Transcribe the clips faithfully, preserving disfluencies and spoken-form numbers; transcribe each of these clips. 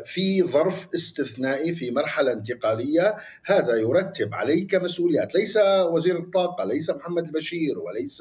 في ظرف استثنائي في مرحلة انتقالية، هذا يرتب عليك مسؤوليات. ليس وزير الطاقة، ليس محمد البشير، وليس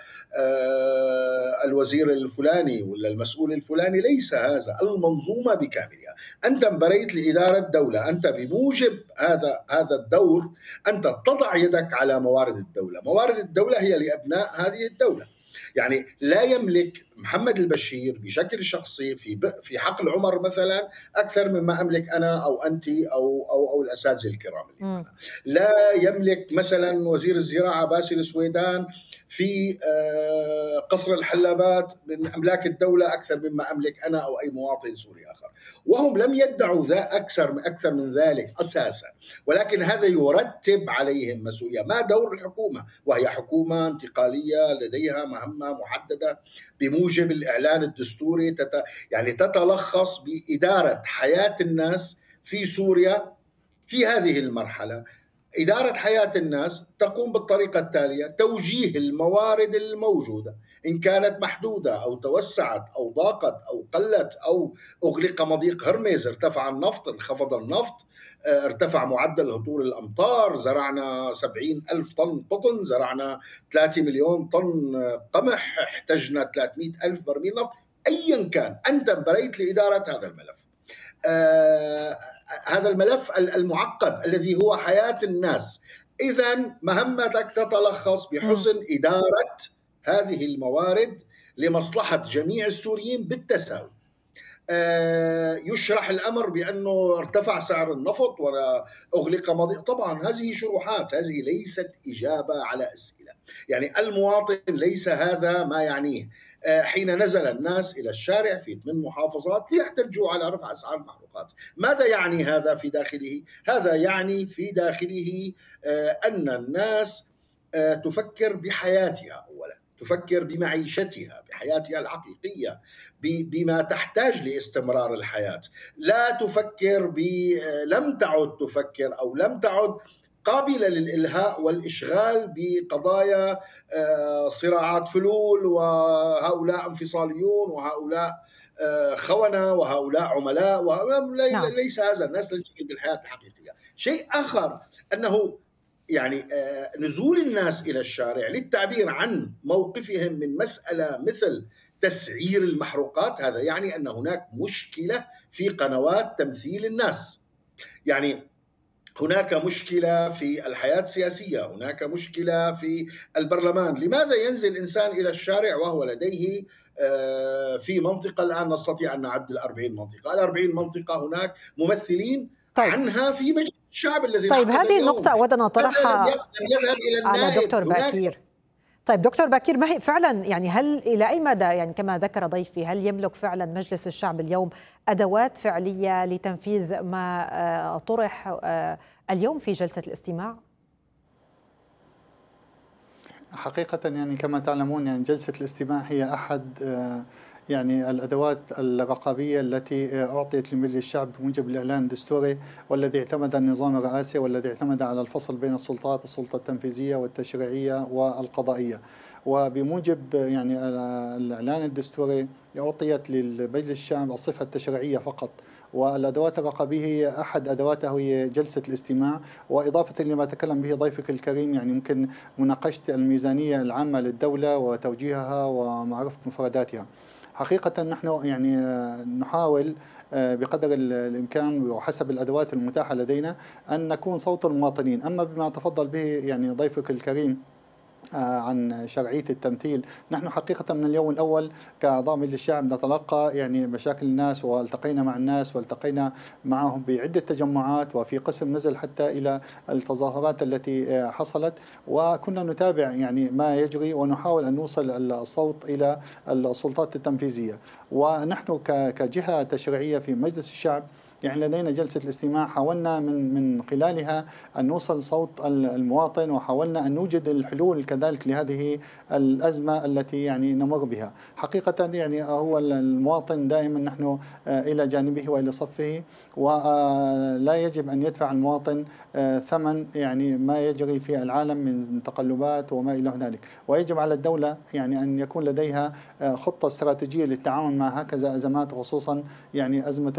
الوزير الفلاني ولا المسؤول الفلاني، ليس هذا، المنظومة بكاملها. أنت انبريت لإدارة دولة، أنت بموجب هذا هذا الدور أنت تضع يدك على موارد الدولة. موارد الدولة هي لأبناء هذه الدولة. يعني لا يملك محمد البشير بشكل شخصي في في حقل عمر مثلا اكثر مما املك انا او انت او او او الاساتذه الكرام اللي لا يملك مثلا وزير الزراعه باسل سويدان في قصر الحلابات من املاك الدوله اكثر مما املك انا او اي مواطن سوري اخر، وهم لم يدعوا ذا اكثر اكثر من ذلك اساسا، ولكن هذا يرتب عليهم مسؤوليه. ما دور الحكومه؟ وهي حكومه انتقاليه لديها مهمه محدده بموجب الإعلان الدستوري، تت... يعني تتلخص بإدارة حياة الناس في سوريا في هذه المرحلة. إدارة حياة الناس تقوم بالطريقة التالية: توجيه الموارد الموجودة، إن كانت محدودة أو توسعت أو ضاقت أو قلت أو أغلق مضيق هرمز، ارتفع النفط، انخفض النفط، ارتفع معدل هطول الأمطار، زرعنا سبعين ألف طن قطن، زرعنا ثلاثة مليون طن قمح، احتجنا ثلاثمئة ألف برميل نفط، أيا كان أنت بريت لإدارة هذا الملف. آه هذا الملف المعقد الذي هو حياة الناس. إذن مهمتك تتلخص بحسن إدارة هذه الموارد لمصلحة جميع السوريين بالتساوي. آه يشرح الأمر بأنه ارتفع سعر النفط ولا أغلق مضيق، طبعا هذه شروحات، هذه ليست إجابة على أسئلة. يعني المواطن ليس هذا ما يعنيه. حين نزل الناس إلى الشارع في ثمان محافظات ليحتجوا على رفع أسعار المحروقات، ماذا يعني هذا في داخله؟ هذا يعني في داخله أن الناس تفكر بحياتها أولا، تفكر بمعيشتها، بحياتها الحقيقية، بما تحتاج لاستمرار الحياة. لا تفكر ب... لم تعد تفكر أو لم تعد قابلة للإلهاء والإشغال بقضايا صراعات فلول، وهؤلاء انفصاليون وهؤلاء خونة وهؤلاء عملاء، وهؤلاء ليس هذا. الناس تشتغل بالحياة الحقيقية. شيء آخر أنه يعني نزول الناس إلى الشارع للتعبير عن موقفهم من مسألة مثل تسعير المحروقات، هذا يعني أن هناك مشكلة في قنوات تمثيل الناس. يعني هناك مشكلة في الحياة السياسية، هناك مشكلة في البرلمان. لماذا ينزل إنسان إلى الشارع وهو لديه في منطقة الآن نستطيع أن نعد الأربعين منطقة، الأربعين منطقة هناك ممثلين طيب. عنها في مجلس الشعب الذي طيب هذه النقطة أود أن أطرحها على دكتور باكير. طيب دكتور باكير، ما هي فعلا يعني هل إلى أي مدى يعني كما ذكر ضيفي هل يملك فعلا مجلس الشعب اليوم أدوات فعلية لتنفيذ ما طرح اليوم في جلسة الاستماع؟ حقيقة يعني كما تعلمون يعني جلسة الاستماع هي أحد يعني الأدوات الرقابية التي أعطيت لمجلس الشعب بموجب الإعلان الدستوري، والذي اعتمد النظام الرئاسي، والذي اعتمد على الفصل بين السلطات، السلطة التنفيذية والتشريعية والقضائية. وبموجب يعني الإعلان الدستوري أعطيت للمجلس الشعب الصفة التشريعية فقط، والأدوات الرقابية هي أحد أدواته هي جلسة الاستماع. وإضافة لما تكلم به ضيفك الكريم يعني ممكن مناقشة الميزانية العامة للدولة وتوجيهها ومعرفة مفرداتها. حقيقة نحن يعني نحاول بقدر الإمكان وحسب الأدوات المتاحة لدينا أن نكون صوت المواطنين. أما بما تفضل به يعني ضيفك الكريم عن شرعية التمثيل، نحن حقيقة من اليوم الأول كأعضاء مجلس الشعب نتلقى يعني مشاكل الناس، والتقينا مع الناس والتقينا معهم بعدة تجمعات، وفي قسم نزل حتى إلى التظاهرات التي حصلت، وكنا نتابع يعني ما يجري ونحاول أن نوصل الصوت إلى السلطات التنفيذية. ونحن كجهة تشريعية في مجلس الشعب يعني لدينا جلسة الاستماع حاولنا من من خلالها أن نوصل صوت المواطن، وحاولنا أن نوجد الحلول كذلك لهذه الأزمة التي يعني نمر بها. حقيقة يعني هو المواطن دائما نحن إلى جانبه وإلى صفه، ولا يجب أن يدفع المواطن ثمن يعني ما يجري في العالم من تقلبات وما إلى هنالك. ويجب على الدولة يعني أن يكون لديها خطة استراتيجية للتعامل مع هكذا أزمات، خصوصا يعني أزمة